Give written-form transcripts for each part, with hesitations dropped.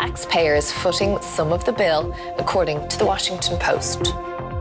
taxpayers footing some of the bill, according to the Washington Post.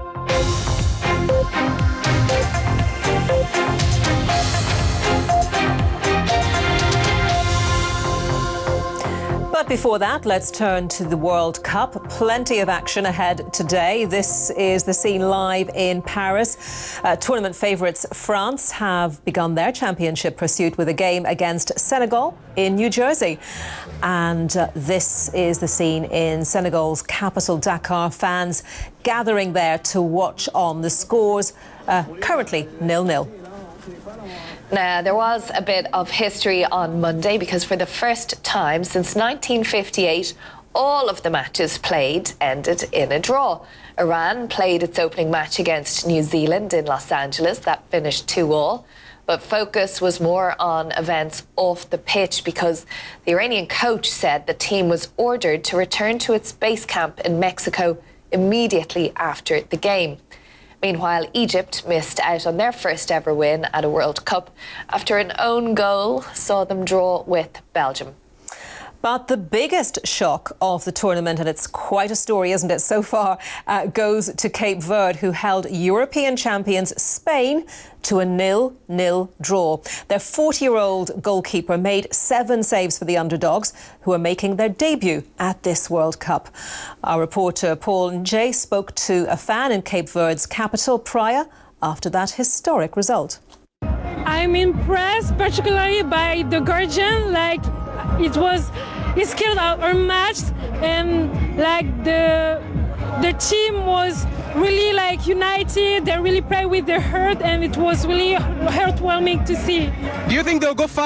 But before that, let's turn to the World Cup. Plenty of action ahead today. This is the scene live in Paris. Tournament favourites France have begun their championship pursuit with a game against Senegal in New Jersey. And this is the scene in Senegal's capital, Dakar. Fans gathering there to watch on. The scores currently 0-0. Now, there was a bit of history on Monday because for the first time since 1958, all of the matches played ended in a draw. Iran played its opening match against New Zealand in Los Angeles. That finished 2-2. But focus was more on events off the pitch because the Iranian coach said the team was ordered to return to its base camp in Mexico immediately after the game. Meanwhile, Egypt missed out on their first ever win at a World Cup after an own goal saw them draw with Belgium. But the biggest shock of the tournament, and it's quite a story, isn't it, so far, goes to Cape Verde, who held European champions Spain to a 0-0 draw. Their 40-year-old goalkeeper made 7 saves for the underdogs, who are making their debut at this World Cup. Our reporter Paul Njay spoke to a fan in Cape Verde's capital, Praia, after that historic result. I'm impressed, particularly by the guardian. He skilled our match, and the team was really united. They really played with their heart, and it was really heartwarming to see. Do you think they'll go far?